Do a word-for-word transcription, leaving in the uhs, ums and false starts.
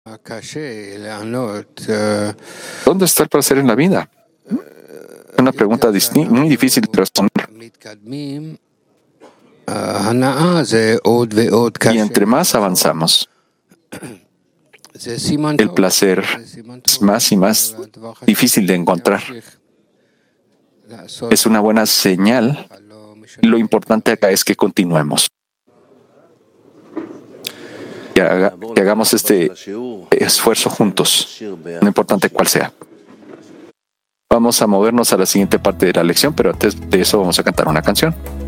¿Dónde está el placer en la vida? Una pregunta disti- muy difícil de responder. Y entre más avanzamos, el placer es más y más difícil de encontrar. Es una buena señal. Lo importante acá es que continuemos. Que, haga, que hagamos este esfuerzo juntos, no importante cuál sea. Vamos a movernos a la siguiente parte de la lección, pero antes de eso vamos a cantar una canción.